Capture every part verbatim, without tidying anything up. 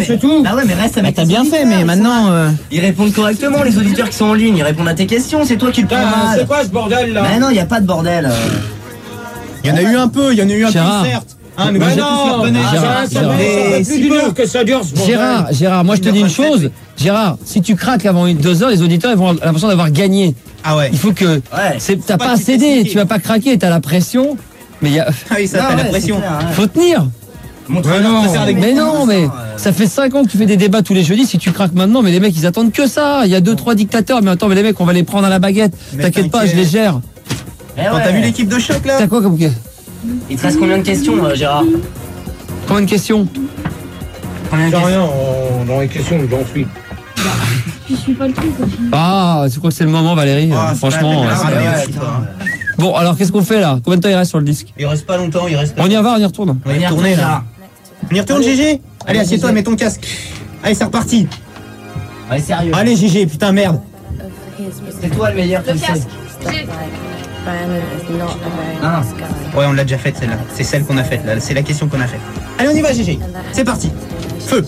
c'est tout. Ah ouais, mais reste avec. T'as bien fait, mais maintenant. Euh... Ils répondent correctement, les auditeurs qui sont en ligne. Ils répondent à tes questions. C'est toi qui le prends mal. C'est quoi ce bordel là? Mais non, il y a pas de bordel. Il y en a eu un peu, il y en a eu un peu, certes. Hein, mais bah non, Gérard, ça fait plus d'une heure que ça dure ce bordel. Gérard, Gérard, moi je te dis une chose. Gérard, si tu craques avant deux heures, les auditeurs ils vont avoir l'impression d'avoir gagné. Ah ouais. Il faut que. Ouais. T'as pas à céder, tu vas pas craquer, t'as la pression. Mais il y a. Ah oui, ça fait la pression. Faut tenir. Mais non, mais non, mais ça fait cinq ans que tu fais des débats tous les jeudis. Si tu craques maintenant, mais les mecs ils attendent que ça. Il y a deux trois dictateurs, mais attends, mais les mecs on va les prendre à la baguette. T'inquiète pas, je les gère. Quand t'as vu l'équipe de choc là? T'as quoi comme. Il te reste combien de questions, Gérard? Combien de questions? Combien de questions? Rien, dans les questions, j'en suis. Je suis pas le truc. Ah, je crois que c'est le moment, Valérie. Ah, franchement. ouais, ouais, ouais, bon, alors qu'est-ce qu'on fait là? Combien de temps il reste sur le disque? Il reste pas longtemps, il reste. On y va, on y retourne. On va y retourner là. On y retourne, Gégé? Allez, assieds-toi, mets ton casque. Allez, c'est reparti. Allez, sérieux. Allez, Gégé, putain, merde. C'est toi le meilleur. Le casque. Ah. Ouais, on l'a déjà faite celle-là. C'est celle qu'on a faite là. C'est la question qu'on a faite. Allez, on y va, Gégé. C'est parti. Feu.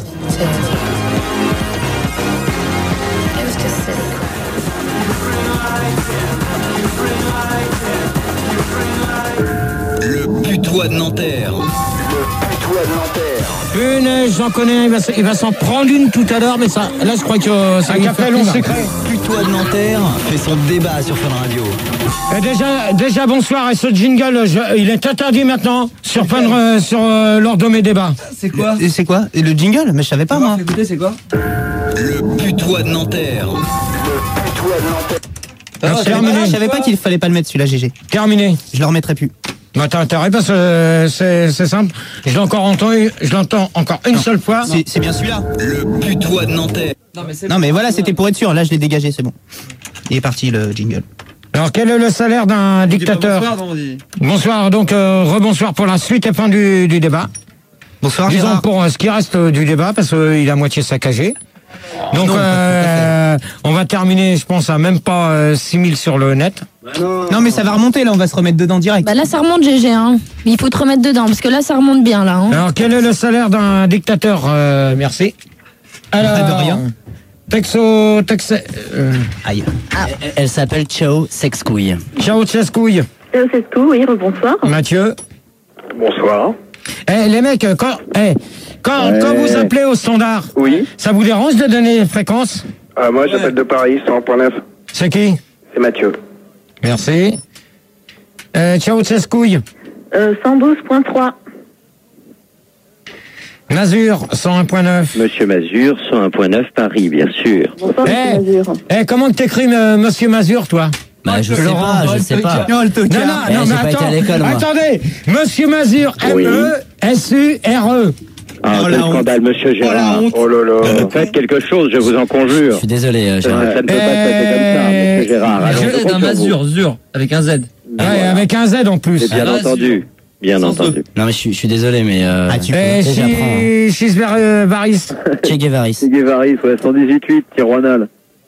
Le putois de Nanterre. Le putois de Nanterre. Punaise, j'en connais, il va, il va s'en prendre une tout à l'heure, mais ça, là je crois que euh, ça va faire long secret. Le putois de Nanterre fait son débat sur Fun Radio. Et déjà, déjà bonsoir, et ce jingle, je, il est interdit maintenant sur, Fun, euh, sur euh, lors de mes débats. C'est quoi? Et c'est quoi? Et le jingle? Mais je savais pas moi. Écoutez, c'est quoi? Le putois de Nanterre. Le putois de Nanterre. Ah, je, savais pas, je savais pas qu'il fallait pas le mettre celui-là, Gégé. Terminé. Je le remettrai plus. Bah t'as intérêt parce que c'est, c'est simple. Je l'ai encore entendu, je l'entends encore une non. seule fois. C'est, c'est bien celui-là. Le putois de Nanterre. Non mais, non, mais voilà, c'était pour être sûr. Là, je l'ai dégagé, c'est bon. Il est parti le jingle. Alors quel est le salaire d'un dictateur? Bonsoir, non, dit. Bonsoir, donc euh, rebonsoir pour la suite et fin du, du débat. Bonsoir. Disons Gérard. pour euh, ce qui reste euh, du débat parce qu'il euh, est à moitié saccagé. Donc non, euh, on va terminer, je pense, à même pas euh, six mille sur le net. Bah non, non mais ça va remonter là, on va se remettre dedans direct. Bah là ça remonte G G hein. Mais il faut te remettre dedans parce que là ça remonte bien là. Hein. Alors quel est le salaire d'un dictateur? euh, Merci. Alors, de rien. Texo, Tex. Euh, Aïe. Ah. Elle, elle s'appelle Ciao Sexcouille. Ciao Sexcouille. Ciao Sexcouille, oui, bonsoir. Mathieu. Bonsoir. Eh hey, les mecs, quand, hey, quand, ouais. quand vous appelez au standard, oui. Ça vous dérange de donner les fréquences? Ah, moi j'appelle de Paris, cent un point neuf. C'est qui? C'est Mathieu. Merci. Euh, ciao Sexcouille. Euh, cent douze point trois. Mazur, cent un point neuf. Monsieur Mazur, cent un point neuf Paris, bien sûr. Bonsoir, hey, Monsieur Mazur. Eh, hey, comment t'écris euh, Monsieur Mazur, toi? Bah, je sais pas, je sais pas. Non, non, non, eh, non mais pas attends, été à attendez, Monsieur Mazur, oui. M E S U R E. Ah, quel scandale, Monsieur Gérard. Oh là là. Euh, faites quelque chose, je vous en conjure. Je suis désolé, euh, Gérard. Ça, ça ne peut pas se passer comme ça, Monsieur Gérard. Alors, je d'un Mazur, Zur, avec un Z. Ouais, voilà. Avec un Z en plus. C'est bien ah, entendu. Bien Sans entendu. Non mais je suis, je suis désolé mais euh, ah, tu peux eh, j'apprends. Chis euh, Varis. Che Guevaris. Che Guevaris, ouais, cent dix-huit, Tijuanal.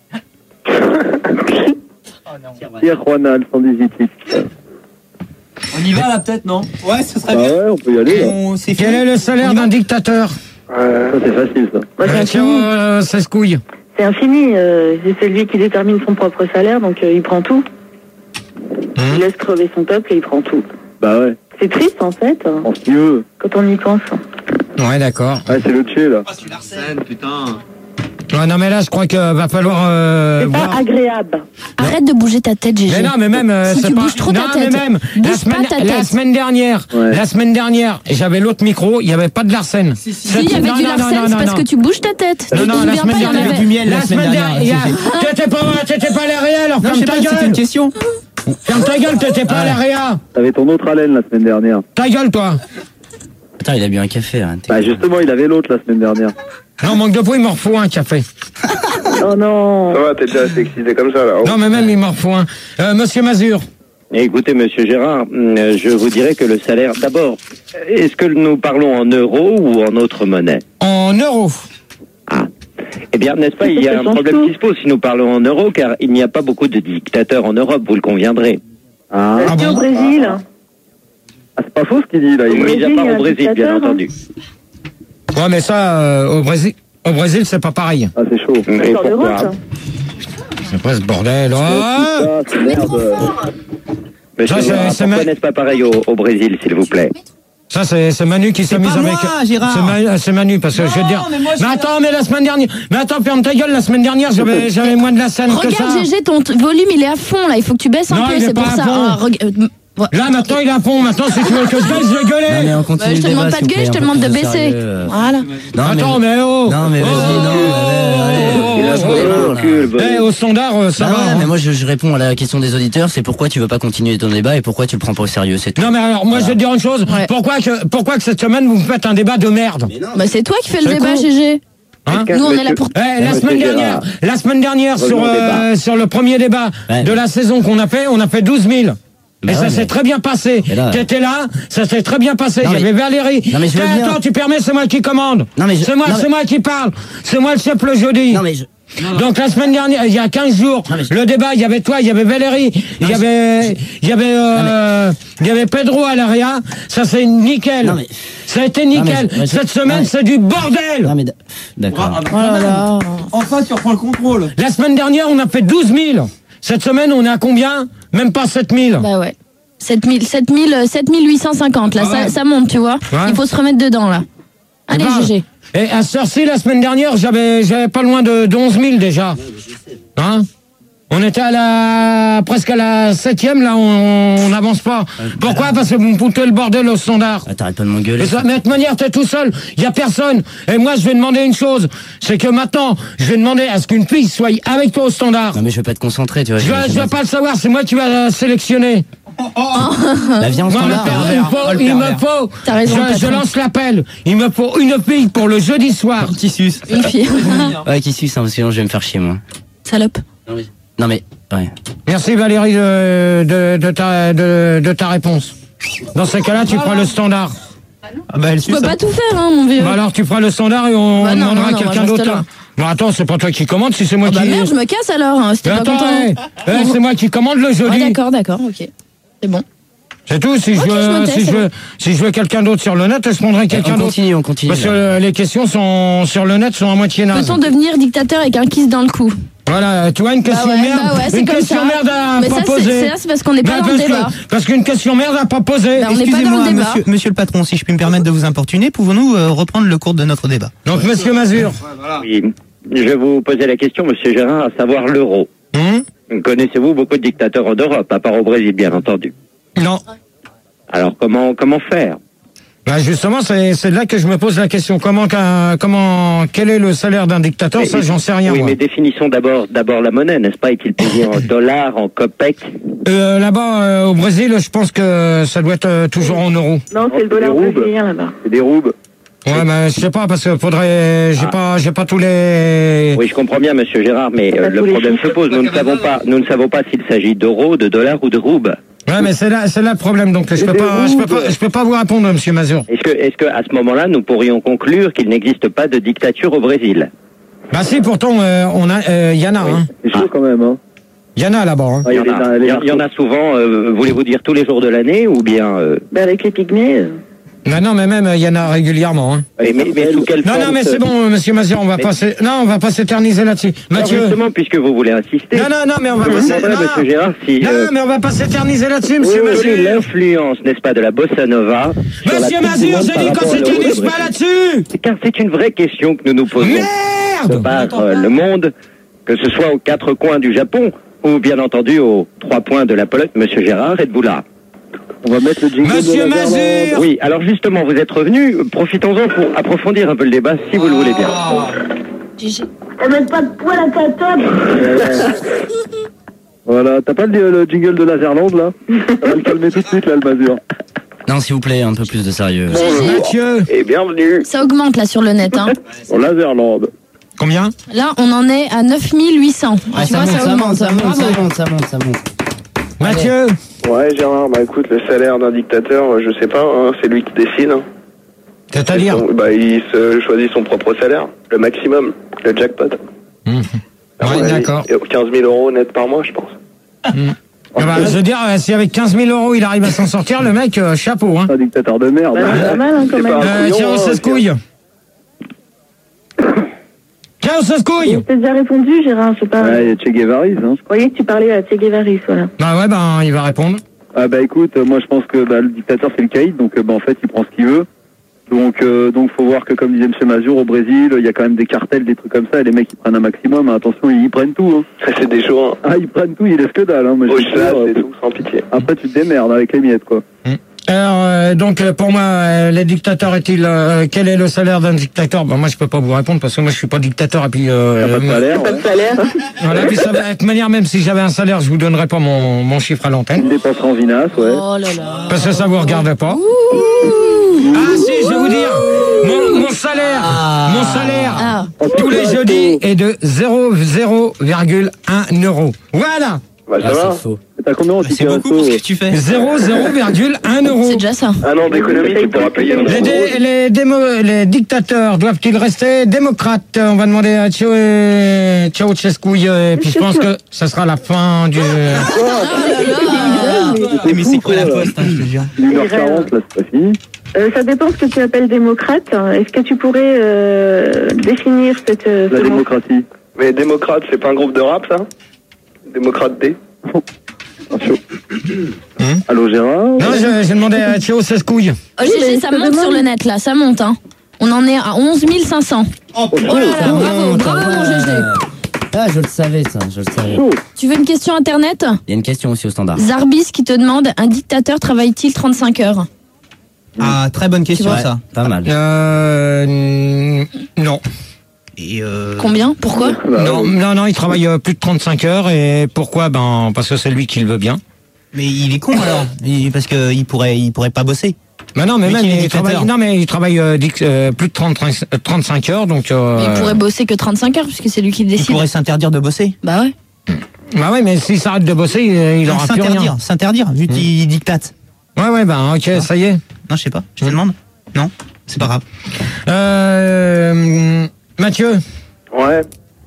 Tijuanal, cent dix-huit. On y va là peut-être, non? Ouais, ce serait ah bien. Ouais, on peut y aller. On, c'est Quel est le salaire d'un dictateur? euh, Ça c'est facile ça. Bah, c'est Tiens, euh, ça se couille. C'est infini, euh, c'est lui qui détermine son propre salaire, donc euh, il prend tout. Mmh. Il laisse crever son peuple et il prend tout. Bah ouais. C'est triste en fait. En ce qu'il veut. Quand on y pense. Ouais, d'accord. Ah, c'est le Tché là. Ah, c'est l'arsène, putain. Ouais, non, mais là, je crois qu'il va falloir. Euh, c'est voir... pas agréable. Arrête de bouger ta tête, Gégé. Mais non, mais même. Euh, si c'est tu pas... bouges trop non, ta tête. mais même. La semaine, ta tête. la semaine dernière, ouais. la semaine dernière, j'avais l'autre micro, il n'y avait pas de l'arsène. Si, si, si il y avait non, du l'arsène, c'est parce que tu bouges ta tête. Non, non, la semaine dernière, il y avait du miel. La semaine dernière, t'étais pas, t'étais pas à l'A alors ferme ta gueule. C'était une question. Ferme ta gueule, t'étais pas à l'A. T'avais ton autre haleine la semaine dernière. Ta gueule, toi. Attends, il a bu un café. Hein, bah justement, il avait l'autre la semaine dernière. Non, manque de peau, il m'en refout un café. Oh non. Ça va, t'es déjà assez excité comme ça là. Non, mais même il m'en refout un. Euh, Monsieur Mazur. Écoutez, Monsieur Gérard, je vous dirais que le salaire, d'abord, est-ce que nous parlons en euros ou en autre monnaie? En euros. Ah. Eh bien, n'est-ce pas, il y a un problème qui se pose si nous parlons en euros, car il n'y a pas beaucoup de dictateurs en Europe, vous le conviendrez. Ah, ah bon. Au Brésil. Ah, c'est pas faux ce qu'il dit là. Il n'y a pas au Brésil, bien entendu. Ouais, mais ça, euh, au Brésil, au Brésil, c'est pas pareil. Ah, c'est chaud. Et pourquoi? C'est pas ce bordel. Oh Ah, c'est merde. Monsieur Ça, c'est- Gérard, c'est pourquoi ma- n'est-ce pas pareil au, au Brésil, s'il vous plaît? Ça, c'est c'est Manu qui s'amuse pas avec. moi, Gérard. C'est Manu, c'est Manu, parce que je vais te dire. mais moi, je Mais suis attends, mais la semaine dernière. Mais attends, ferme ta gueule, la semaine dernière, j'avais j'avais moins de la scène que ça. Regarde, G G, ton t- volume, il est à fond, là. Il faut que tu baisses un Non, peu, il est c'est pas pour à ça. fond. Ah, rega- euh, ouais. Là, maintenant, il est à fond. Maintenant, si tu veux que je baisse, je vais Non, gueuler. mais on Bah, continue je te le demande débat, pas de s'il vous gueuler, je plaît, te un peu demande de plus baisser. sérieux. Voilà. Non, mais- Attends, mais oh. Non, mais vas-y, Oh, non, oh, allez, allez. oh, Il a oh, trouvé oh, le oh. recul, bon. Eh, au standard, euh, ça Ah va. ouais, hein. mais moi je, je réponds à la question des auditeurs, c'est pourquoi tu veux pas continuer ton débat et pourquoi tu le prends pas au sérieux, c'est tout. Non, mais alors, moi, je vais te dire une chose. Ouais. Pourquoi que, pourquoi que cette semaine, vous me faites un débat de merde? Bah, c'est toi qui fais le C'est débat, con. G G. Hein? Nous, on est là pour. Eh, la Monsieur semaine Gérard. dernière, la semaine dernière, sur, Revenons au euh, sur le premier débat Ouais. de la saison qu'on a fait, on a fait douze mille. Bah Et ça ouais, s'est mais- très bien passé. Mais là- T'étais là, ça s'est très bien passé. Non, Il y mais- avait Valérie. Non, mais je veux Eh, bien. Attends, tu permets, c'est moi qui commande. Non, mais je- C'est moi, non, c'est mais- moi qui parle. C'est moi le chef le jeudi. Non mais je... Donc la semaine dernière, il y a quinze jours, Non, mais je- le débat, il y avait toi, il y avait Valérie, il y mais avait, il y avait, euh, il y avait Pedro à l'Aria. Ça c'est nickel. Non, mais- Ça a été Non, nickel. mais je- Cette je- semaine, ouais. c'est du bordel. Non mais d- d'accord. Oh là là. Enfin, tu reprends le contrôle. La semaine dernière, on a fait douze mille. Cette semaine, on est à combien? Même pas sept mille. Bah ouais. sept mille, sept mille, sept mille huit cent cinquante, là, Ah ouais. ça, ça monte, tu vois. Ouais. Il faut se remettre dedans, là. Allez, bah, G G. Et à cette heure-ci, la semaine dernière, j'avais, j'avais pas loin de, de onze mille déjà. Hein? On était à la, presque à la septième, là, on on n'avance pas. Pourquoi? Parce que vous me foutez le bordel au standard. Ah, t'arrêtes pas de m'engueuler. Et ça, mais de toute manière, t'es tout seul, il y a personne. Et moi, je vais demander une chose, c'est que maintenant, je vais demander à ce qu'une fille soit avec toi au standard. Non mais je vais pas te concentrer, tu vois. Je vais, je vais pas le savoir, c'est moi qui va sélectionner. La vie en Moi, standard. il me faut, Oh, le il me pervers. faut, T'as raison, je, je patron. lance l'appel. Il me faut une fille pour le jeudi soir. Petit sus. Une fille. Ouais, qui suce, hein, parce que sinon je vais me faire chier moi. Salope. Non mais, ouais. Merci Valérie de, de, de, ta, de, de ta réponse. Dans ce cas-là, tu feras le standard. Ah bah, elle Tu peux suce. pas tout faire, hein, mon vieux. Bah alors tu feras le standard et on, Bah on non, demandera non, à non, quelqu'un moi, je d'autre. reste là. Bon attends, c'est pas toi qui commande, si c'est moi Ah bah qui... merde, je me casse alors, hein, si t'es Mais pas attends, content. hey, hey, c'est moi qui commande le Ouais, jeudi. d'accord, d'accord, ok. C'est bon. C'est tout, si je Ok, je veux, me tais, si je c'est veux, si je veux quelqu'un d'autre sur le net, je prendrai quelqu'un On d'autre. continue, on continue. Parce que là. euh, les questions sont sur le net sont à moitié nazes. Peut-on devenir dictateur avec un kiss dans le cou? Voilà, tu vois une question Bah ouais, merde, bah ouais, c'est une comme question ça. merde à Mais pas ça, c'est- poser. c'est là, c'est parce qu'on n'est pas Bah, dans le parce que- débat. Parce qu'une question merde à pas poser. Bah, on n'est pas dans Excusez-moi, le débat. monsieur, monsieur le patron, si je puis me permettre de vous importuner, pouvons-nous euh, reprendre le cours de notre débat? Donc Monsieur Mazur. Oui, je vais vous poser la question, monsieur Gérard, à savoir l'euro. Hum Connaissez-vous beaucoup de dictateurs en Europe, à part au Brésil, bien entendu? Non. Alors, comment, comment faire? Bah justement, c'est c'est là que je me pose la question. Comment, qu'un- comment, quel est le salaire d'un dictateur? Ça, Mais- j'en sais rien. Oui, moi. mais définissons d'abord, d'abord la monnaie, n'est-ce pas? Est-il payé en dollars, en copecs? Euh, Là-bas, euh, au Brésil, je pense que ça doit être euh, toujours en euros. Non, c'est le dollar Des roubes. brésilien là-bas. C'est des roubes. Ouais, mais je sais pas parce que faudrait, j'ai Ah. pas, j'ai pas tous les. Oui, je comprends bien, monsieur Gérard, mais Pas euh, tous le les problème chiffres. se pose. Nous ne savons pas, nous ne savons pas s'il s'agit d'euros, de dollars ou de roubes. Ouais, mais c'est là, c'est là le problème. Donc je peux des pas, je peux roubes. pas, je peux pas vous répondre, Monsieur Mazur. Est-ce que, est-ce que, à ce moment-là, nous pourrions conclure qu'il n'existe pas de dictature au Brésil? Bah si, pourtant, euh, on a, euh, y en a, hein. C'est chaud quand même, hein. Y en a là-bas. Hein. Ah, Il y en les- a, les il y en- il y en a souvent, euh, voulez-vous dire tous les jours de l'année ou bien... euh, Ben, avec les pygmées. euh, Non, non, mais même il y en a régulièrement. Hein. mais, mais, mais sous quelle Non, forme non, mais ce- c'est bon, Monsieur Mazur, on va Mais- pas, s'é- non, on va pas s'éterniser là-dessus. Non, Mathieu. justement, puisque vous voulez insister. Non, non, non, mais on va je pas vous s'é- demanderai, non. monsieur Gérard, si... Non, euh, mais on va pas s'éterniser là-dessus, Monsieur quelle est Mazur. l'influence, n'est-ce pas, de la bossa nova sur la Monsieur Coupe du Mazur, Monde j'ai par dit qu'on rapport à l'euro s'éternise de pas Brésil? là-dessus. Car c'est une vraie question que nous nous posons de Merde. par euh, le monde, que ce soit aux quatre coins du Japon ou bien entendu aux trois points de la Pologne. Monsieur Gérard, êtes-vous là? On va mettre le jingle Monsieur de la Mazur. Verlande. Oui, alors justement, vous êtes revenu, profitons-en pour approfondir un peu le débat, si vous le voulez bien. G G. pas de poil à ta table. Voilà, t'as pas le, le jingle de la Verlande là? Ça va le calmer tout de suite là, le Mazur. Non, s'il vous plaît, un peu plus de sérieux. Mathieu. Et bienvenue Ça augmente là sur le net. Hein. en Laserland. Combien? Là, on en est à neuf mille huit cents. Ah, tu ça, vois, monte, ça ça augmente. monte, ça monte, ça monte, ça monte, ça monte. Mathieu. Ouais, Gérard, bah écoute, le salaire d'un dictateur, euh, je sais pas, hein, c'est lui qui décide. hein. C'est-à-dire. Son- Bah, il se choisit son propre salaire, le maximum, le jackpot. Mmh. À mon Ouais, avis, d'accord. et quinze mille euros net par mois, je pense. Ah bah, je veux dire, euh, si avec quinze mille euros il arrive à s'en sortir, le mec, euh, chapeau, hein. Un dictateur de merde. Bah, c'est pas mal, hein, quand C'est même. pas un Euh, couillon, tiens, on hein, sait ce couille. Ciao, ça se couille. Je t'ai déjà répondu, Gérard, je sais pas. Ouais, il y a Che Guevaris, hein. Je croyais que tu parlais à Che Guevaris, voilà. Bah ouais, ben il va répondre. Ah bah écoute, euh, moi je pense que bah, le dictateur c'est le caïd, donc euh, bah, en fait il prend ce qu'il veut. Donc euh, donc faut voir que comme disait M. Mazur, au Brésil, il y a quand même des cartels, des trucs comme ça, et les mecs ils prennent un maximum, hein, attention, ils prennent tout. Hein. C'est des choix. Ah ils prennent tout, ils laissent que dalle. Hein. Moi, Au je suis chasse sûr, et euh, tout, sans pitié. Après tu te démerdes avec les miettes quoi. Mmh. Alors, euh, donc, euh, pour moi, euh, les dictateurs est-il... Euh, quel est le salaire d'un dictateur? Ben, moi, je peux pas vous répondre parce que moi, je suis pas dictateur. Et puis, euh, T'as pas de salaire, Pas de salaire. voilà, puis ça va, de toute manière, même si j'avais un salaire, je vous donnerais pas mon, mon chiffre à l'antenne. une dépense en vinasse, ouais. Oh là là. Parce que ça vous regarde pas. Ah si, je vais vous dire, mon, mon salaire, mon salaire, Ah. tous les jeudis est de zéro virgule un euro. Voilà, Bah, ça Ah, va. c'est faux. T'as combien en C'est ticket beaucoup pour ce que tu fais. zéro virgule un euro. C'est déjà ça. Un an d'économie, tu pourras payer un Les, euro. dé- les, démo- les dictateurs doivent-ils rester démocrates? On va demander à Tchao et Ceausescu, et puis je pense que ça sera la fin du... Eh, mais c'est quoi la poste, hein, je te jure. une heure quarante, là c'est pas fini. Euh, ça dépend ce que tu appelles démocrate. Est-ce que tu pourrais euh, définir cette... euh, La ce mot? démocratie. Mais démocrate, c'est pas un groupe de rap, ça? Démocrate D? Ah, chaud. Allô Gérard. Non, je- j'ai demandé à Ceausescu. Oh, Gégé, ça monte sur le net là, ça monte. Hein. On en est à onze mille cinq cents. Oh là là, bravo, bravo mon Gégé. Ah, je le savais, ça, je le savais. Tu veux une question internet? Il y a une question aussi au standard. Zarbis qui te demande, un dictateur travaille-t-il trente-cinq heures? Ah, très bonne question, Ouais, ça. pas mal. Euh... n- Non. Et euh... Combien? Pourquoi? Non, non, non, il travaille euh, plus de trente-cinq heures, et pourquoi? Ben, parce que c'est lui qui le veut bien. Mais il est con alors, Il- parce que il pourrait, il pourrait pas bosser. Ben non, mais Mais même, qu'il est il dictateur. travaille, non, mais il travaille euh, dic- euh, plus de trente-cinq, euh, trente-cinq heures, donc... Euh, Il pourrait bosser que trente-cinq heures puisque c'est lui qui le Il décide. pourrait s'interdire de bosser. Bah ouais. Bah ouais, mais s'il s'arrête de bosser, il, il Non, aura plus rien. s'interdire, s'interdire, vu qu'il dictate. Ouais, ouais, ben ok, ça y est. Non, je sais pas, je te demande. Non, c'est pas grave. Euh... Mathieu. Ouais.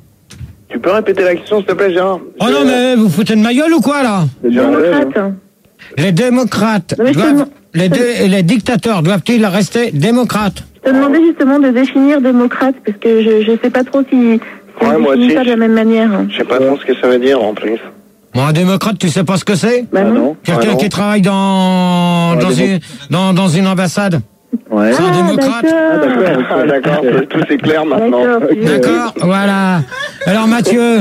Tu peux répéter la question, s'il te plaît, Gérard? Oh non, mais vous foutez de ma gueule ou quoi, là? C'est déjà un rêve, hein. Démocrate. Les démocrates Non, mais je te doivent... demande- Les, dé- les dictateurs doivent-ils rester démocrates? Je te demandais justement de définir démocrate, parce que je ne sais pas trop si, si Ouais, on moi définit aussi, ça de la je- même manière. Je sais pas trop ce que ça veut dire, en plus. Bon, un démocrate, tu sais pas ce que c'est? Bah Ah non. non. Quelqu'un Ah non. qui travaille dans, Ouais, dans, démo- une, dans, dans une ambassade? Ouais. C'est un démocrate. Ah d'accord. Ah, d'accord, tout est clair maintenant. D'accord. tu- D'accord, voilà. Alors Mathieu,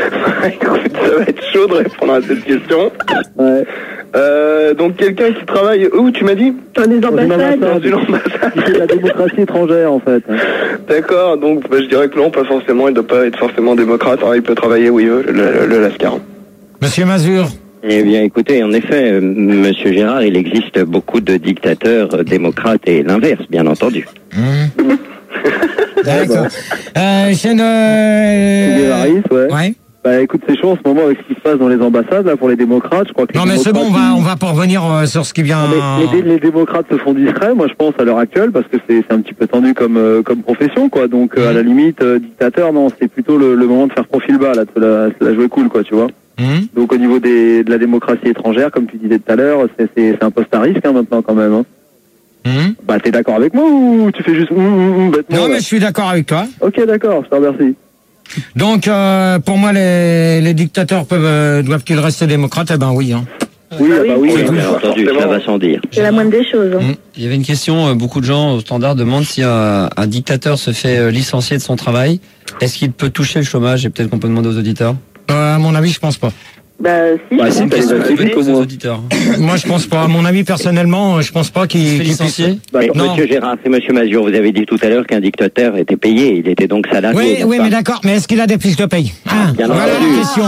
Écoute, ça va être chaud de répondre à cette question. Ouais. Euh, donc quelqu'un qui travaille où, tu m'as dit? Dans les Dans une ambassades. Dans ambassade. une ambassade. C'est la démocratie étrangère en fait. D'accord, donc bah, je dirais que non, pas forcément, il doit pas être forcément démocrate, hein, il peut travailler où il veut, le, le, le Lascar. Monsieur Mazur. Eh bien écoutez, en effet, euh, Monsieur Gérard, il existe beaucoup de dictateurs euh, démocrates et l'inverse, bien entendu. Mmh. D'accord. Euh, chaîne... Che Euh... Guevaris, ouais. Ouais. Bah écoute, c'est chaud en ce moment avec ce qui se passe dans les ambassades là pour les démocrates. Je crois que Non les mais c'est bon, on démocrates- va, on va pas revenir euh, sur ce qui vient... Non, mais les, dé- les démocrates se font discrets, moi je pense à l'heure actuelle, parce que c'est c'est un petit peu tendu comme euh, comme profession, quoi. Donc euh, à la limite, euh, dictateur, non, c'est plutôt le, le moment de faire profil bas, là, de se la, se la jouer cool, quoi, tu vois. Mmh. Donc au niveau des, de la démocratie étrangère, comme tu disais tout à l'heure, c'est c'est c'est un poste à risque hein, maintenant quand même. Hein. Mmh. Bah t'es d'accord avec moi ou tu fais juste hum, hum, hum, bêtement, Non là mais je suis d'accord avec toi. Ok d'accord, je te remercie. Donc euh, pour moi les, les dictateurs peuvent euh, doivent-ils rester démocrates? Eh ben oui. Hein. Oui, Bah ah bah oui. oui. Oui, hein. bien entendu, ça va sans dire. C'est la moindre des choses. hein. Mmh. Il y avait une question, euh, beaucoup de gens au standard demandent si un, un dictateur se fait euh, licencier de son travail, est-ce qu'il peut toucher le chômage? Et peut-être qu'on peut demander aux auditeurs. Euh, à mon avis, je pense pas. Bah si. Bah, je si, pense t'as que- les actifs, Posez comme aux moi. auditeurs. Moi, je pense pas. À mon avis, personnellement, je pense pas qu'il Il se fait qu'il puisse. licencier? Bah, Mais, non. Monsieur Gérard, c'est Monsieur Mazur, vous avez dit tout à l'heure qu'un dictateur était payé, il était donc salarié. Oui, n'est-ce oui, pas? mais d'accord. Mais est-ce qu'il a des fiches de paye? Ah, Bien voilà entendu. la question.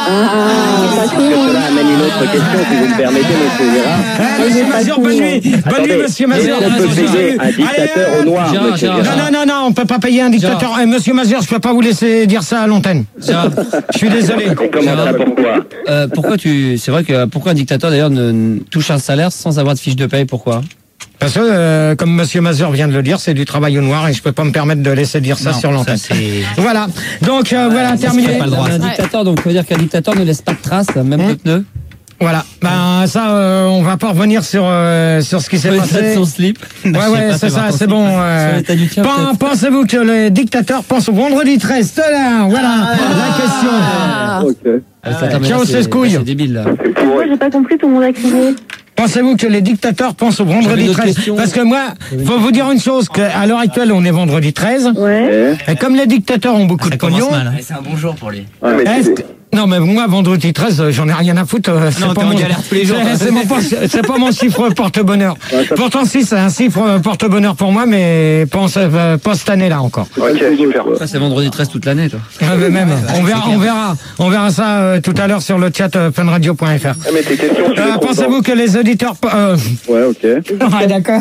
Parce que cela amène une autre question, si vous me permettez, Monsieur Gérard. Ah, monsieur Mazur, bonne nuit. Bonne Attendez, nuit, monsieur Mazur. est-ce qu'on peut payer un dictateur Allez, au noir, Gérard, Monsieur Gérard, Gérard? Non, non, non, non, on peut pas payer un dictateur. Eh, monsieur Mazur, je peux pas vous laisser dire ça à l'antenne. Gérard, Je suis désolé. Comment ça, pourquoi? euh, pourquoi tu, c'est vrai que pourquoi un dictateur d'ailleurs ne, ne touche un salaire sans avoir de fiche de paye? Pourquoi? Parce que, euh, comme monsieur Mazur vient de le dire, c'est du travail au noir et je peux pas me permettre de laisser dire ça Non, sur l'antenne. ça, c'est- Voilà. Donc, euh, voilà, terminé. pas le droit. Un dictateur, donc ça veut dire qu'un dictateur ne laisse pas de traces, même Hum. de pneus. Voilà. Ben ça, euh, on va pas revenir sur euh, sur ce qui s'est passé. Son slip. Ouais, ouais, c'est ça, c'est bon. Euh, pen- Pensez-vous que les dictateurs pensent au vendredi treize? Stellar, voilà la question. Ah. Ok. Attends, mais Ciao, là, c'est ce couille. C'est débile, là. Moi, j'ai pas compris, tout le monde a crié. Pensez-vous que les dictateurs pensent au vendredi J'avais une autre treize? question. Parce que moi, faut vous dire une chose, qu'à l'heure actuelle, on est vendredi treize. Ouais. Et comme les dictateurs ont beaucoup Ça de pognon. commence mal. hein. C'est un bon jour pour lui. Ouais, mais est-ce c'est- que- Non, mais moi, vendredi treize, euh, j'en ai rien à foutre. euh, c'est Non, pas t'es en mon- galère tous les jours. c'est- C'est mon pas- c'est pas mon chiffre porte-bonheur. Ouais, ça- Pourtant, si, c'est un chiffre euh, porte-bonheur pour moi, mais pas, en ce- euh, pas cette année-là encore. c'est pas le super. quoi. Ça, c'est vendredi treize toute l'année, toi. Ah, mais même, on verra, on verra, on verra ça euh, tout à l'heure sur le chat euh, funradio point f r. Ah, mais tes questions, tu les Euh, trouves Pensez-vous que les auditeurs... Euh... dans- Ouais, ok. Ouais, d'accord.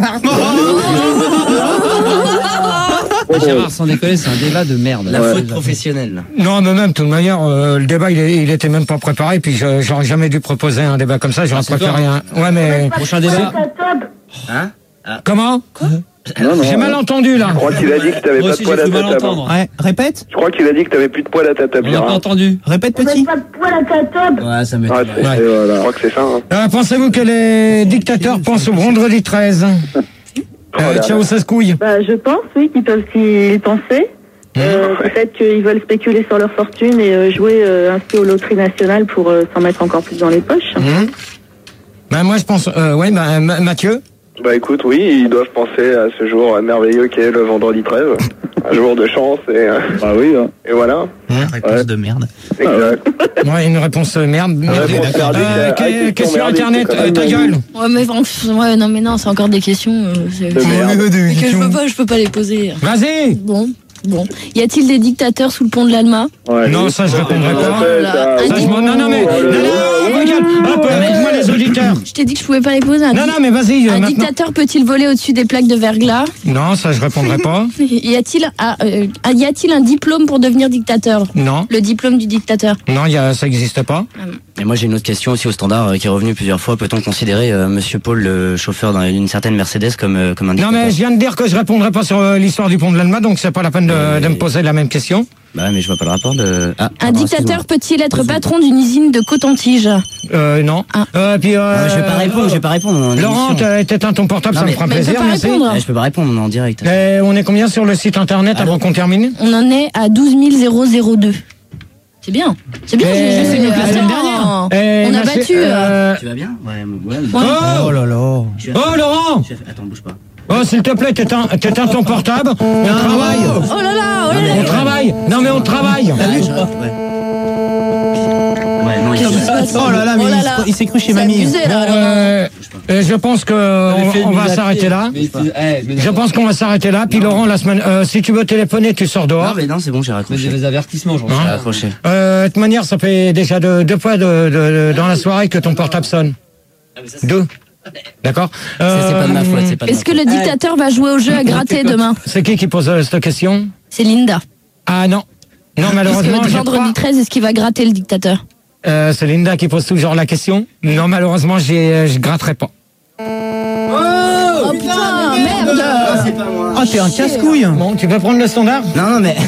Gérard, sans déconner, c'est un débat de merde. La Ouais. faute professionnelle. Non, mais même, de toute manière, euh, le débat, il, est- il était même pas préparé, puis je- j'aurais jamais dû proposer un débat comme ça, j'aurais Ah, c'est préféré un... Ouais, mais... Prochain débat. Hein Comment? Non, non. J'ai mal entendu, là. Je crois qu'il a dit que t'avais Moi pas aussi, de j'ai poil à cru ta mal table. entendre. Ouais, répète. Je crois qu'il a dit que t'avais plus de poil à ta table. On n'a pas Gérard. entendu. Répète, petit. Pas de poil à ta table. Ouais, ça me Ouais, c'est- Ouais. et voilà. Je crois que c'est ça. Hein. Euh, Pensez-vous que les dictateurs pensent au vendredi treize? Euh, ciao, ça se couille. Bah, je pense, oui, qu'ils peuvent s'y penser. Euh, Peut-être qu'ils veulent spéculer sur leur fortune et euh, jouer euh, ainsi aux loteries nationales pour euh, s'en mettre encore plus dans les poches. Mmh. Ben, moi, je pense... Euh, ouais, ben, Ma- Mathieu? Bah écoute, oui, ils doivent penser à ce jour merveilleux qu'est le vendredi treize. Un jour de chance et, euh, Ah oui, hein. et voilà. Réponse Ouais. de merde. Exact. Ouais, une réponse euh, merde. merde. réponse merdique, Euh, à- à que- question Question merdique, internet, c'est quand euh, même ta nul. gueule. Ouais, mais bon, pff, ouais, non, mais non, c'est encore des questions. euh, c'est- De merde. Mais que je peux pas, je peux pas les poser. Vas-y. Bon, bon. Y a-t-il des dictateurs sous le pont de l'Alma? Ouais, Non, oui. ça, je répondrai Ouais, pas. ça, Là, ça, Ça, je un m'en- non, non, mais... Non, non, non, regarde. Hop, écoute-moi les auditeurs. Je t'ai dit que je pouvais pas les poser. Un, Non, di- non, mais vas-y, euh, un maintenant. dictateur peut-il voler au-dessus des plaques de verglas? Non, ça, je répondrai pas. Y a-t-il un, euh, y a-t-il un diplôme pour devenir dictateur? Non, Le diplôme du dictateur. non, y a, ça n'existe pas. Et moi j'ai une autre question aussi au standard euh, qui est revenue plusieurs fois. Peut-on considérer euh, Monsieur Paul, le chauffeur d'une certaine Mercedes, comme, euh, comme un Non, dictateur? mais je viens de dire que je répondrai pas sur euh, l'histoire du pont de l'Alma, donc c'est pas la peine de, de me poser la même question. Bah mais je vois pas le rapport de... Ah, Un pardon, dictateur excuse-moi. peut-il être patron d'une usine de coton-tige? Euh, non. Ah. Euh, puis, euh, Ah, je vais pas répondre, je vais pas répondre. on est en Laurent, émission. t'as- t'éteins ton portable, Non, ça me mais- fera Mais plaisir, peut pas merci. répondre. Eh, je peux pas répondre, on est en direct. Et on est combien sur le site internet avant qu'on termine? On en est à douze mille deux. C'est bien. C'est bien, Eh, j'ai j'ai fait mieux que la eh, semaine dernière. dernière. Eh, On a merci, battu. euh, Tu vas bien? Ouais, ouais. Ouais. Oh, Oh là là. oh Laurent. Je vais faire- Attends, bouge pas. Oh, s'il te plaît, t'éteins t'éteins ton portable. On travaille. Oh là là, oh là là. On travaille. Non, mais on travaille. Ah, je- ouais. Ouais, non, il y a... Oh là là, mais Oh là il se- là. il s'est cru chez C'est mamie. abusé, là. Bon, euh, euh, je pense que on, on va s'arrêter là. Mais c'est- eh, mais Je non. pense qu'on va s'arrêter là. Puis Laurent, la semaine, euh, si tu veux téléphoner, tu sors Non dehors. mais non, c'est bon, j'ai Mais raccroché. des avertissements, j'en Hein J'ai raccroché. Euh, de toute manière, ça fait déjà deux, deux fois de, de- de- dans la soirée que ton portable sonne. Deux. D'accord. Ça, c'est pas de ma faute, c'est pas de ma Est-ce que faute. le dictateur va jouer au jeu à gratter demain? C'est qui qui pose euh, cette question? C'est Linda. Ah non. Non, Est-ce malheureusement, que j'ai vendredi pas. treize, est-ce qu'il va gratter le dictateur? Euh, c'est Linda qui pose toujours la question. Non, malheureusement, j'ai, euh, je gratterai pas. Oh putain, merde! Ah, t'es un casse-couille. Bon, tu peux prendre le standard? Non, non, mais...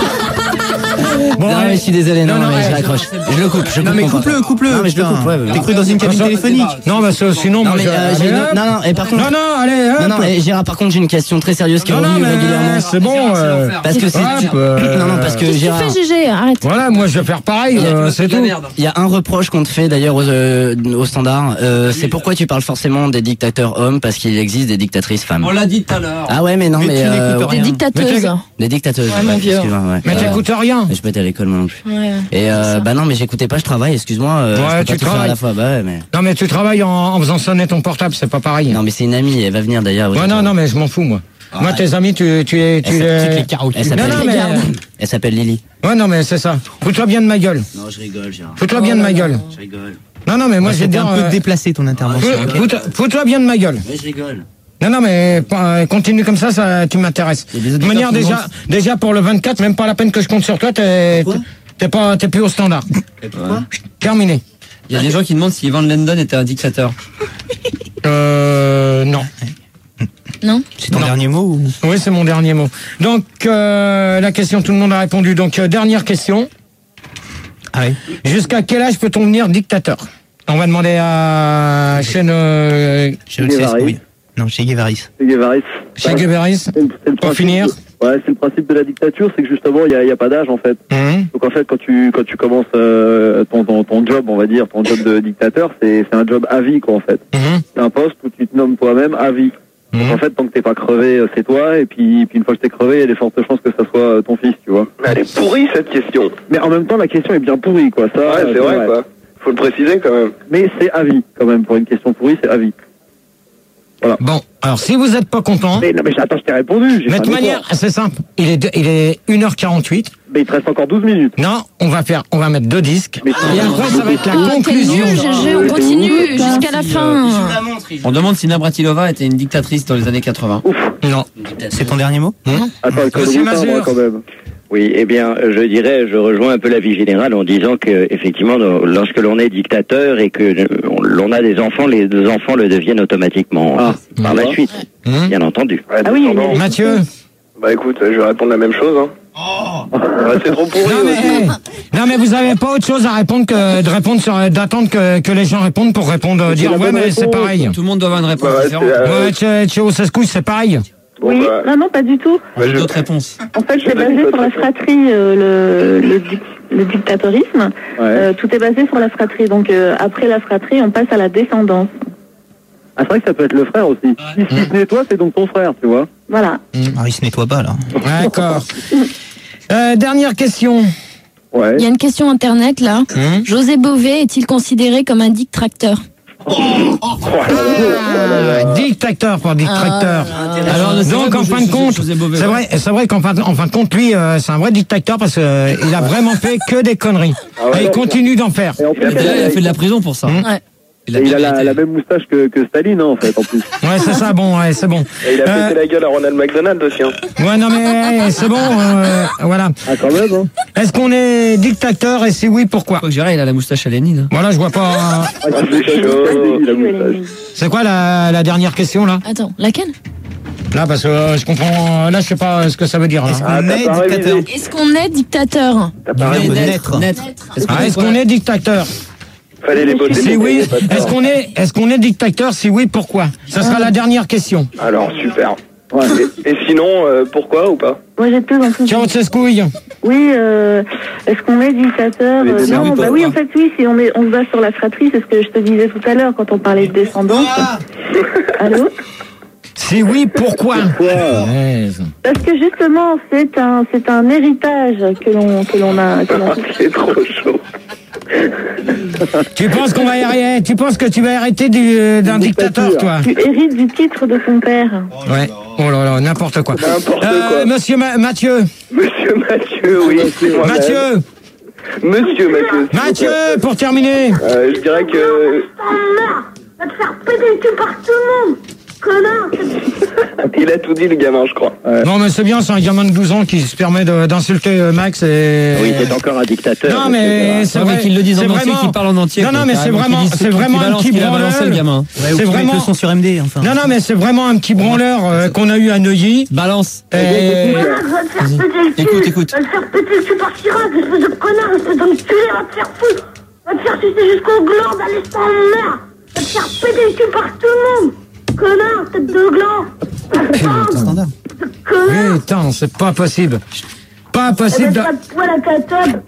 Bon, non, allez. mais je suis désolé, non, Non, non, mais je ouais, raccroche. Je le coupe, je Non coupe. mais mon coupe-le, portable. coupe-le. Non, mais je le putain. coupe, ouais, ouais. T'es cru dans une cabine Ça- téléphonique. Non, bah, c'est- sinon, Non, moi, mais je- euh, j'ai allez, une- hop. non, non, et par contre... Non, non, allez, hop. Non, non, et Gérard, par contre, j'ai une question très sérieuse qui est Non, non, revenue mais régulièrement. c'est bon. euh, Parce que c'est... hop, euh, Non, non, parce que Qu'est-ce que tu Gérard... fais, Gégé? Arrête. Voilà, moi, je vais faire pareil, euh, c'est tout. Il y a un reproche qu'on te fait d'ailleurs aux, euh, au standard, euh, c'est pourquoi tu parles forcément des dictateurs hommes, parce qu'il existe des dictatrices femmes. On l'a dit tout à l'heure. Ah ouais, mais non, Mais mais... tu euh, n'écoutes Des rien. dictateuses. Mais des dictateuses. Ouais, mon vieux. excuse-moi, ouais. Mais Euh, t'écoutes rien. mais je peux être à l'école moi non plus. Ouais. Et euh, bah non, mais j'écoutais pas, je travaille, excuse-moi. Euh, Ouais, je peux tu pas tout faire à travailles. la fois, bah ouais, mais... Non, mais tu travailles en, en faisant sonner ton portable, c'est pas pareil. Non, mais c'est une amie, elle va venir d'ailleurs. Ouais, non, non, mais je m'en fous, moi. Moi, tes amis, tu, tu es, tu Elle les... s'appelle- Elle Non, s'appelle non, mais... elle s'appelle Lily. Ouais, non, mais c'est ça. Fous-toi bien de ma gueule. Non, je rigole, Gérard. Fous-toi bien de ma gueule. Je rigole. Non, non, mais moi, je vais te C'était dire... un peu euh, déplacé ton intervention. fous- fous-toi- Fous-toi bien de ma gueule. Ouais, je rigole. Non, non, mais euh, continue comme ça, ça tu m'intéresses. Il y a des De auditeurs manière, qui déjà, demandent- déjà pour le vingt-quatre, même pas la peine que je compte sur toi, t'es Pourquoi t'es pas, t'es plus au standard. Et pourquoi? Terminé. Il y a des gens qui demandent si Van Lendon était un dictateur. Euh, non. Non? C'est ton dernier mot ou... Oui, c'est mon dernier mot. Donc, euh, la question, tout le monde a répondu. Donc, euh, dernière question. Ah oui. Jusqu'à quel âge peut-on devenir dictateur? On va demander à chez nos... Chez Guevaris. Oui. Non, chez Guevaris. Chez Guevaris. Chez Guevaris. C'est le- c'est le Pour principe finir. de- Ouais, c'est le principe de la dictature, c'est que justement, il n'y a, il y a pas d'âge, en fait. Hum. Donc, en fait, quand tu, quand tu commences euh, ton, ton, ton job, on va dire, ton job de dictateur, c'est c'est un job à vie, quoi, en fait. Hum. C'est un poste où tu te nommes toi-même à vie. Donc, Hum. en fait, tant que t'es pas crevé, euh, c'est toi, et puis, puis une fois que t'es crevé, il y a des fortes chances que ça soit euh, ton fils, tu vois. Elle est pourrie cette question. Mais en même temps, la question est bien pourrie, quoi. Ça, Ouais, euh, c'est vrai quoi. Faut le préciser quand même. Mais c'est à vie, quand même, pour une question pourrie, c'est à vie. Bon, alors si vous n'êtes pas content, Mais non, mais attends, je t'ai répondu. j'ai de fait toute un manière, effort. c'est simple. Il est, de- il est une heure quarante-huit. Mais il te reste encore douze minutes. Non, on va faire, on va mettre deux disques. Mais Et après, ça va être la Ah, quel conclusion. nul, G G, on continue jusqu'à la fin. On demande si Navratilova était une dictatrice dans les années quatre-vingts. Non. C'est ton dernier mot? Attends, il faut Monsieur le retard, Mazur. moi, quand même. Oui, eh bien, je dirais, je rejoins un peu l'avis général en disant que, effectivement, lorsque l'on est dictateur et que l'on a des enfants, les deux enfants le deviennent automatiquement Ah. par la suite, Hum. bien entendu. Ouais, Ah oui, descendant. mais- Mathieu. Bah écoute, je vais répondre la même chose. Hein. Ouais, c'est trop pourri Non mais, aussi. eh, non mais vous avez pas autre chose à répondre que de répondre sur, d'attendre que, que les gens répondent pour répondre, euh, dire la ouais bonne mais c'est réponse. pareil. Tout le monde doit avoir une réponse Bah ouais, différente. c'est, euh, Ouais, chez, chez Osascouille, c'est pareil. Bon, Oui, bah, non, non, pas du tout. bah, J'ai je- d'autres réponses. En fait, c'est Je basé donne sur la votre fratrie, euh, le, le, dic- le dictatorisme. Ouais. Euh, tout est basé sur la fratrie. Donc, euh, après la fratrie, on passe à la descendance. Ah, c'est vrai que ça peut être le frère aussi. Si, si ce n'est toi, c'est donc ton frère, tu vois. Voilà. Ah, il se nettoie pas là. D'accord. Euh, dernière question. Ouais. Il y a une question internet là. Hum. José Bové est-il considéré comme un dictateur? Ah, dictateur pour dictateur. Alors, c'est Donc vrai en que fin de José- compte, José Bové, c'est ouais. vrai, c'est vrai qu'en fin, en fin de compte, lui, euh, c'est un vrai dictateur parce qu'il a vraiment fait que des conneries. Et il continue d'en faire. Et en plus, Et d'ailleurs, il a fait de la prison pour ça. Hum. Ouais. Il et il bien a la, mérité. la même moustache que, que Staline, hein, en fait, en plus. Ouais, c'est ça, bon, ouais, c'est bon. Et il a Euh, pété la gueule à Ronald McDonald aussi. Hein. Ouais, non mais ouais, c'est bon, euh, voilà. Ah, quand même, hein. Est-ce qu'on est dictateur et si oui, pourquoi? Quoi que j'irais, il a la moustache à Lénine. Voilà, je vois pas. Ah, c'est c'est chaud. la moustache. C'est quoi la, la dernière question là? Attends, laquelle? Là, parce que euh, je comprends. Là, je sais pas ce que c'est veut dire. Là. Ah, On t'as est pas dictateur. révisé. Est-ce qu'on est dictateur? T'as pas Du révisé. naître. Naître. Est-ce Ah, est-ce qu'on est dictateur? Fallait les botter. Si oui, est-ce qu'on est, est-ce qu'on est dictateur? Si oui, pourquoi? Ça sera la dernière question. Alors, super. Ouais. Et, et sinon, euh, pourquoi ou pas? Moi, j'ai plus en plus. Ciao, Tseskouille. Oui, euh, est-ce qu'on est dictateur? Mais Euh, c'est Non, bien, bah pas, oui, hein. en fait, oui, si on, est, on se base sur la fratrie, c'est ce que je te disais tout à l'heure quand on parlait de descendance. Allô? Si oui, pourquoi? Ouais. Parce que justement, c'est un, c'est un héritage que l'on, que l'on a. Que l'on... C'est trop chaud. Tu penses qu'on va arrêter? Tu penses que tu vas arrêter du- d'un dictateur, toi? Tu hérites du titre de ton père. Ouais. Oh là là, n'importe quoi. N'importe Euh, quoi. Monsieur Ma- Mathieu. Monsieur Mathieu, oui. c'est moi-même. Mathieu. Monsieur Mathieu. s'il vous plaît. Mathieu, pour terminer. Euh, je dirais que. Va te faire péter le cul par tout le monde, connard. Il a tout dit, le gamin, je crois. Non, mais c'est bien, c'est un gamin de douze ans qui se permet de- d'insulter euh, Max et. Oui, c'est encore un dictateur. Non, mais c'est Ouais, vrai. mais qu'ils le disent en c'est entier, vraiment- qu'ils parlent en entier. Non, quoi. non, mais c'est Carrément, vraiment, qu'ils disent c'est tout, vraiment qu'ils un balancent petit qu'il a balancé, branleur. le gamin. Ouais, ou C'est tous les vraiment. deux sont sur M D, enfin. Non, non, mais c'est vraiment un petit branleur euh, qu'on a eu à Neuilly. Balance. Et... Va te faire péter le cul. Écoute, écoute. Va te faire péter le cul par Chirac, espèce de connard, espèce d'enculé, va te faire foutre. Va te faire sucer jusqu'au gland d'un instant de merde. Va te faire péter le cul par tout le monde. Connard, tête de gland. Standard. Connard. Putain, c'est pas possible. Pas Va possible. te de- faire poil à catobe.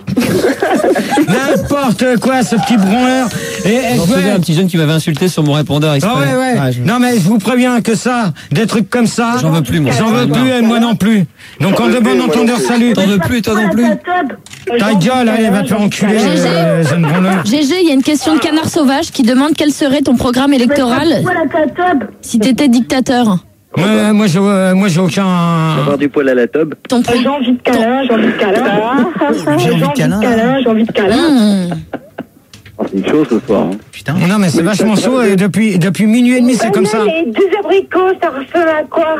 N'importe quoi, ce petit branleur. Et, et J'en ouais. souviens un petit jeune qui m'avait insulté sur mon répondeur Ah exprès. ouais, ouais. Ouais, je- Non, mais je vous préviens que ça, des trucs comme ça. J'en veux plus, moi. J'en veux J'en plus, veux et moi non plus. Donc, en veux de plus, bon moi non entendeur, plus. salut. T'en veux plus, toi non plus. Ta gueule, allez, va te faire enculer, Gégé. euh, jeune branleur. G G, il y a une question de Canard Sauvage qui demande quel serait ton programme électoral Poil à catobe. si t'étais dictateur. Moi, moi, j'ai, euh, moi, j'ai aucun. Avoir du poil à la tobe. Ton pro- J'ai envie de câlin, j'ai envie de câlin. J'ai envie de câlin. J'ai envie de câlin. Mmh. Oh, c'est chaud ce soir. Hein. Putain. Non, mais c'est vachement chaud, et depuis, depuis minuit et demi, c'est comme ça. Les deux abricots, ça ressemble à quoi?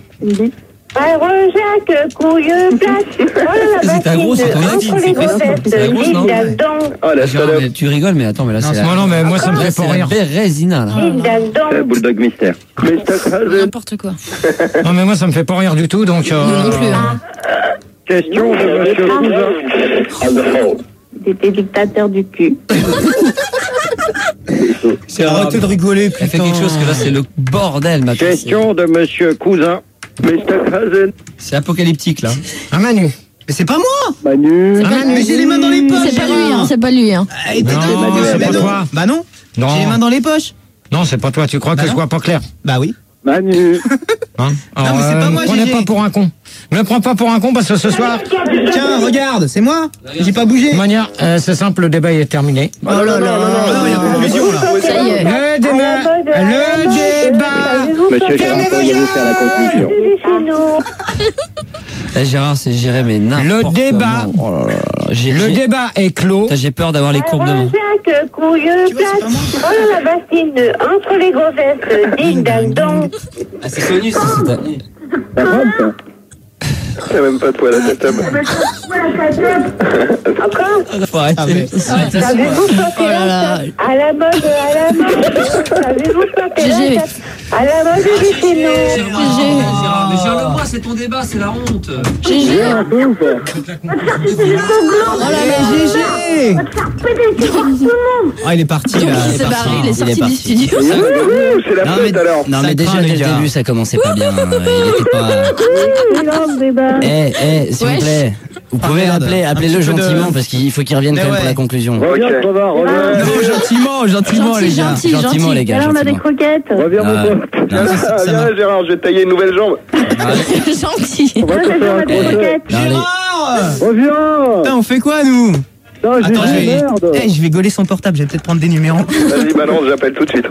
Un rejac, couille plate. C'était un gros, c'est ton Entre avis, les c'est précis. grossettes, C'est un gros, non? l'île d'Adam. Oh, la Genre, salope. mais tu rigoles, mais attends, mais là, c'est la... Non, non, mais moi, ça me Là, fait c'est pas la rire. Bérésina, là. L'île C'est un d'Adam. bulldog mystère. N'importe quoi. Non, mais moi, ça me fait pas rire du tout, donc. euh, Nous non plus. Hein. Question de monsieur Cousin. T'étais dictateur du cul. C'est arrêtez de rigoler, putain. Elle fait quelque chose que là, c'est le bordel, ma Question de monsieur Cousin. mister Cousin. C'est apocalyptique, là. Ah, Manu. Mais c'est pas moi. Manu. Ah, Manu. Mais j'ai les mains dans les poches. C'est pas lui, hein, c'est pas lui. Hein. Ah, et t'es- Non, bah, c'est bah pas non. toi. Bah non. Non. J'ai les mains dans les poches. Non, c'est pas toi. Tu crois Bah que je non. vois pas clair? Bah oui. Manu. Hein? Alors, mais c'est pas euh, moi, me prenez Gégé. pas pour un con. Ne me prends pas pour un con parce que ce soir, Tiens, regarde, c'est moi. J'ai pas bougé. de manière, euh, c'est simple, le débat est terminé. Oh là là. Il y a conclusion là. Ça y est. Le débat, le débat. Monsieur Gérard, pourriez-vous faire la conclusion? Eh, Gérard, c'est géré, mais n'importe Le débat, comment. Oh là là là. J'ai, le j'ai- débat est clos. Putain, j'ai peur d'avoir les courbes demain. Jacques, couilleux, place, oh la bassine, entre les grossettes, ding dang dong. Ah, c'est connu, ça, c'est ta- La femme, ça. Il n'y a même pas de poil à ta table. Encore Faut arrêter. Ah, mais- Savez-vous chanter Oh là là. à la mode, à la mode Savez-vous chanter Gégé. à la mode du chez nous Gérard, mais gère-le-moi, c'est ton débat, c'est la honte. Gégé. Un peu ou pas? Oh là là. Gégé. Ah, il est parti là. Il s'est barré, il est sorti du parti. studio. Wouhou, c'est la Non fête mais, alors. non, Ça mais déjà craint, dès les le gars. début ça commençait pas bien. Il était pas. Non, débat. Eh eh s'il Wesh. vous plaît, vous Ah, pouvez merde. l'appeler, Un appelez-le petit peu de- gentiment parce qu'il faut qu'il revienne Mais quand même pour ouais. la conclusion. Reviens, Ok. Crevard, reviens. Non, gentiment, gentiment Gentil, les gars. gentil, Gentiment gentil. les gars. Là, on a des Gentiment. croquettes. Reviens, Ah, mon pote. non, Viens, ça- ça viens, va. Gérard, je vais te tailler une nouvelle jambe. Gentil. On va te faire un des procès. croquettes. non, les- Gérard. Reviens. Putain, on fait quoi nous? Putain, j'ai Attends, je dit vais... merde. Eh, je vais gauler son portable, je vais peut-être prendre des numéros. Vas-y, balance, j'appelle tout de suite.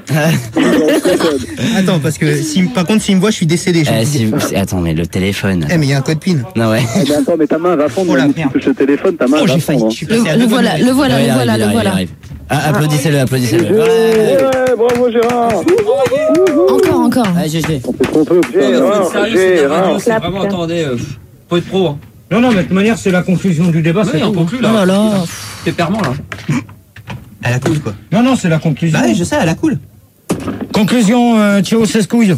Attends, parce que si, par contre, s'il me voit, je suis décédé. je Eh, vous si dis. vous- c'est- attends mais le téléphone. Eh, mais il y a un code PIN. Non ouais. Eh ben, attends, mais ta main va fondre. Oh la Manu, tu merde. touches le téléphone, ta main Oh, va j'ai failli. fondre. Je suis Le, passé à le deux voilà, bonnes le voilà, Ouais, il le arrive, voilà, il le arrive, il voilà. arrive. Ah, applaudissez-le, applaudissez-le. Ouais, bravo Gérard. Encore, encore. Ah, G G. On fait ce qu'on peut. putain. Gérard, Gérard. C'est vraiment, attendez, euh, faut être pro. Hein. Non, non, mais de toute manière, c'est la conclusion du débat, c'est Ouais, on tout. conclut Oh là. là là. T'es permanent là. Elle a cool quoi. Non, non, c'est la conclusion. Bah ouais, je sais, elle a cool. Conclusion, euh, Thio Sescouille.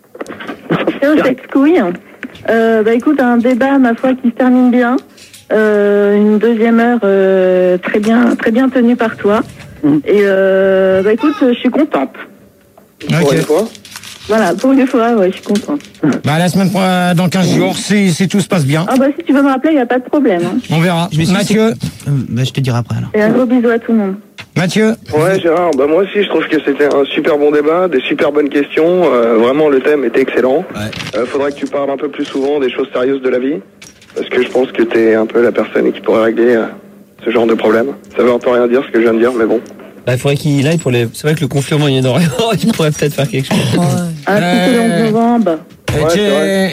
C'est cette couille. Euh, bah écoute, un débat, ma foi, qui se termine bien. Euh, une deuxième heure euh, très bien, très bien tenue par toi. Et euh, bah écoute, je suis contente. Pour une fois. Voilà, pour une fois, ouais, je suis contente. Bah, la semaine prochaine, dans quinze jours, si, si tout se passe bien, Ah bah si tu veux me rappeler, il n'y a pas de problème. Hein. on verra. Je me suis dit, Mathieu, Euh, bah, je te dirai après alors. Et un gros bisou à tout le monde. Mathieu, Ouais, Gérard, bah moi aussi je trouve que c'était un super bon débat, des super bonnes questions. euh, vraiment, le thème était excellent. Ouais. Euh, faudrait que tu parles un peu plus souvent des choses sérieuses de la vie, parce que je pense que t'es un peu la personne qui pourrait régler euh, ce genre de problème. Ça veut un peu rien dire ce que je viens de dire, mais bon. Bah, il faudrait qu'il aille pour les. C'est vrai que le conflit au Moyen-Orient, il pourrait peut-être faire quelque chose. Ah, Euh, c'était le onze novembre. euh, Ouais, Tchè- c'est vrai.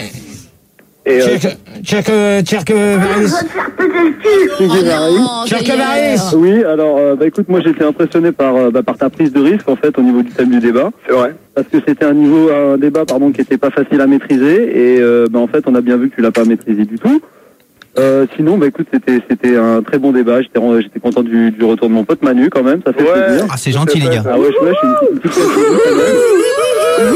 Et euh, Tchèque- Tchèque- Tchèque Varis. Oh non, ça y Tchèque est. Varis. Oui, alors, euh, bah écoute, moi j'étais impressionné par, euh, bah, par ta prise de risque en fait au niveau du thème du débat, c'est vrai. parce que c'était un niveau, un débat pardon qui était pas facile à maîtriser et euh, bah, en fait on a bien vu que tu l'as pas maîtrisé du tout. Euh, sinon, bah écoute, c'était c'était un très bon débat. J'étais j'étais content du, du retour de mon pote Manu quand même, ça fait Ouais. plaisir. Ah, c'est gentil les gars. Ah ouais, je ouais, je suis une, une petite pièce de vous, quand même.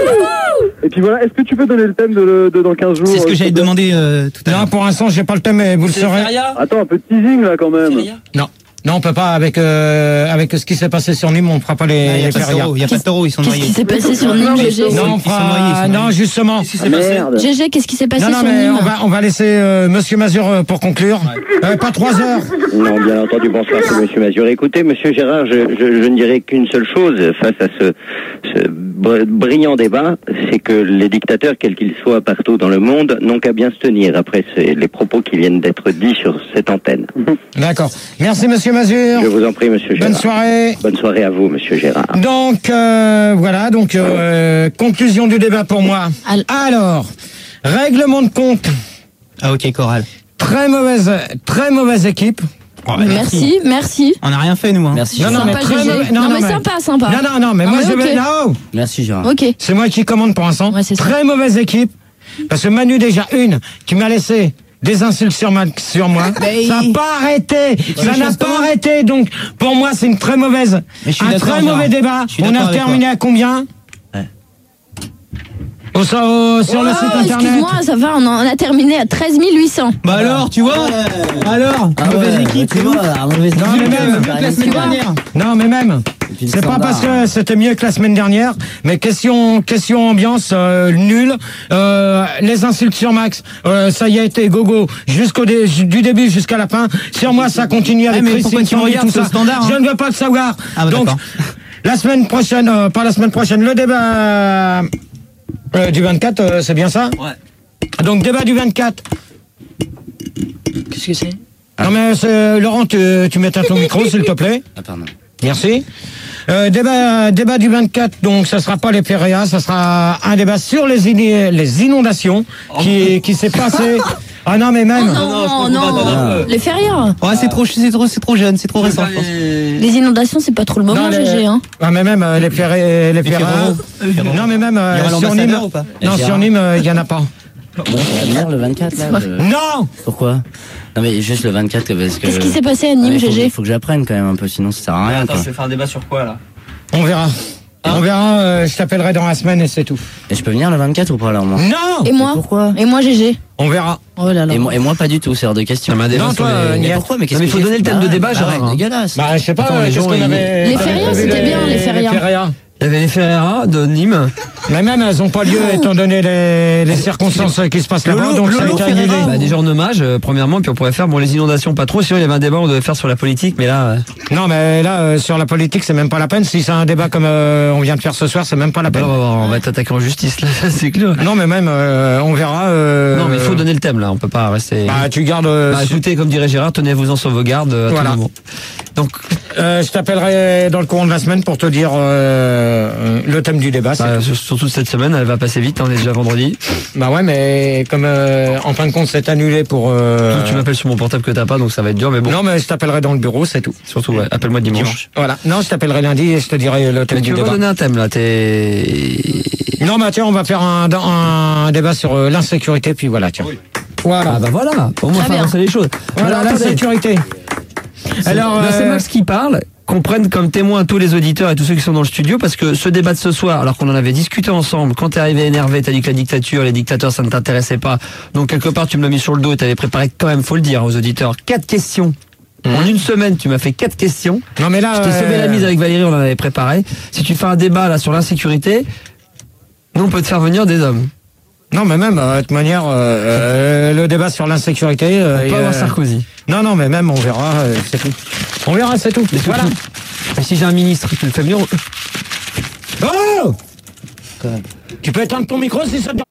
Et puis voilà, est-ce que tu peux donner le thème de, le- de dans quinze jours C'est ce que euh, j'allais s'il te plaît demander euh, tout à Non, l'heure. pour l'instant, j'ai pas le thème, mais vous le saurez. Attends, un peu de teasing là quand même. Non. Non, on peut pas avec euh, avec ce qui s'est passé sur Nîmes, on fera pas les, Il n'y les a pas de férias. taureau, il y a pas de taureau, ils sont Qu'est-ce qui noyés. s'est passé sur Nîmes, Gégé? Non, on Ils sont noyés, fera. ils sont Non, noyés. justement. Ah, merde. Gégé, qu'est-ce qui s'est passé Non, non, sur mais Nîmes? on va on va laisser euh, Monsieur Mazur euh, pour conclure. Euh, pas trois heures. Non, bien entendu, bonsoir, c'est Monsieur Mazur. Écoutez, Monsieur Gérard, je, je, je ne dirais qu'une seule chose face à ce, ce br- brillant débat, c'est que les dictateurs, quels qu'ils soient partout dans le monde, n'ont qu'à bien se tenir après ces- les propos qui viennent d'être dits sur cette antenne. D'accord. Merci Monsieur Mazur. Je vous en prie, Monsieur Gérard. Bonne soirée. Bonne soirée à vous, Monsieur Gérard. Donc euh, voilà, donc euh, conclusion du débat pour moi. Al- Alors, règlement de compte, Ah ok, Coral. très mauvaise, très mauvaise équipe. Oh, bah, Merci, merci. On n'a rien fait nous. Hein. Merci. Non, non, Gérard. mais Sympa, très Gégé. mauvais- Non, non, mais non, mais- sympa, sympa. Non, non, non, mais Ah, moi mais je ok. vais. Non, Merci Gérard. Ok. c'est moi qui commande pour l'instant. Ouais, c'est ça. Très mauvaise équipe. Parce que Manu, déjà, une, qui m'a laissé des insultes sur, ma, sur moi. Mais- Ça n'a pas arrêté. Ça veux n'a chose pas comment arrêté. Donc, pour moi, c'est une très mauvaise. Mais je suis Un d'accord, très mauvais Gérard. débat. Je suis On d'accord a avec terminé à combien Au, sur le site Oh, internet. excuse-moi, ça va, on, en- on a terminé à treize mille huit cents. Bah alors, tu vois Alors, Ah ouais, mauvaise équipe, tu c'est vois, ouf. ah, mauvaise Non, équipe, mais ça même, me mieux paraît que la semaine sûr. dernière. Non, mais même. puis le C'est pas standard. parce que c'était mieux que la semaine dernière, mais question, question ambiance euh, nulle. Euh, les insultes sur Max, euh, ça y a été gogo jusqu'au dé- du début jusqu'à la fin. Sur moi, ça continue avec Eh, mais Christine pourquoi tu Sandy, regardes tout ce ça. standard, hein Je ne veux pas le savoir. Ah, bah, Donc, d'accord. la semaine prochaine, euh, pas la semaine prochaine, le débat euh, du vingt-quatre, euh, c'est bien ça? Ouais. Donc débat du vingt-quatre. Qu'est-ce que c'est? Non mais c'est- Laurent, tu, tu m'éteins ton micro s'il te plaît. Ah, pardon. Merci. Euh, débat, débat du vingt-quatre, donc ça sera pas les Péréas, ça sera un débat sur les, ini- les inondations qui, qui s'est passé. Ah non mais même. Non, non, Ah. les férias. Ouais, c'est trop, c'est trop, c'est trop jeune, c'est trop récent, je pense. Les inondations, c'est pas trop le moment, Non, les- G G. Hein. Ah mais même euh, les Péréas, les Péréas. Non mais même euh, Il y aura sur Nîmes. l'ambassadeur ou pas? Non sur Nîmes, euh, il y en a pas. Bon, ça va venir le vingt-quatre, là. je- Non. Pourquoi? Non, mais juste le vingt-quatre, parce que. Qu'est-ce qui s'est passé à Ah, Nîmes, mais faut, G G? Il faut que j'apprenne quand même un peu, sinon ça sert à rien, Attends, quoi. je vais faire un débat sur quoi là? On verra. On verra. euh, je t'appellerai dans la semaine et c'est tout. Et je peux venir le vingt-quatre ou pas, alors, moi? Non. Et moi? Pourquoi? Et moi, G G? On verra. Oh là là. Et moi, et moi, pas du tout, c'est hors de question. un débat Non, sur toi, les- euh, Mais Niette. pourquoi? Mais qu'est-ce Non, mais que faut j'ai donner fait? le thème de Bah débat, ouais, Gérard, bah ouais, hein. dégueulasse. Bah je sais pas. Attends, euh, les qu'est-ce gens, qu'on ils- avait. Les t'avais Férias, prévu c'était bien, les Férias. Il y avait les Ferreira de Nîmes. Mais même elles n'ont pas lieu étant donné les, les circonstances qui se passent là-bas, Lolo- donc ça a Lolo été Ferreira. annulé. Bah, déjà en hommage, euh, premièrement, puis on pourrait faire bon les inondations pas trop. Sinon il y avait un débat on devait faire sur la politique, mais là. euh, Non mais là euh, sur la politique c'est même pas la peine. Si c'est un débat comme euh, on vient de faire ce soir, c'est même pas la bah, peine. on va, voir, on va être attaqué en justice là, c'est clair. Non mais même euh, on verra. euh, Non mais il faut donner le thème là, on peut pas rester. Bah tu gardes. euh, Bah, su- écoutez, comme dirait Gérard, tenez-vous-en sur vos gardes euh, à Voilà. tout moment. Donc, euh, je t'appellerai dans le courant de la semaine pour te dire euh, euh, le thème du débat. c'est bah, tout. sur- surtout cette semaine, elle va passer vite, hein, on est déjà vendredi. Bah ouais mais comme euh, en fin de compte c'est annulé pour. euh, Donc, tu m'appelles sur mon portable que t'as pas, donc ça va être dur, mais bon. Non mais je t'appellerai dans le bureau, c'est tout. Surtout, ouais, appelle-moi dimanche. Voilà. Non je t'appellerai lundi et je te dirai le thème Mais du tu veux débat. pas donner un thème là, t'es. Non bah tiens on va faire un, un débat sur euh, l'insécurité puis voilà tiens. Voilà. Ah bah voilà, au moins Très faire bien. avancer les choses. Voilà Alors, attendez. l'insécurité. Alors Là, c'est euh, Max qui parle, qu'on prenne comme témoin tous les auditeurs et tous ceux qui sont dans le studio, parce que ce débat de ce soir, alors qu'on en avait discuté ensemble, quand t'es arrivé énervé, t'as dit que la dictature, les dictateurs, ça ne t'intéressait pas. Donc quelque part, tu me l'as mis sur le dos et t'avais préparé quand même, faut le dire aux auditeurs, quatre questions. En une semaine, tu m'as fait quatre questions. non mais là Je t'ai sauvé euh, la mise avec Valérie, on en avait préparé. Si tu fais un débat là sur l'insécurité, nous on peut te faire venir des hommes. Non, mais même, euh, de toute manière, euh, euh, le débat sur l'insécurité... Euh, On peut et, avoir euh, Sarkozy. Non, non, mais même, on verra, euh, c'est tout. On verra, c'est tout. Voilà. Et si j'ai un ministre, tu le fais venir. Oh Tu peux éteindre ton micro si ça te...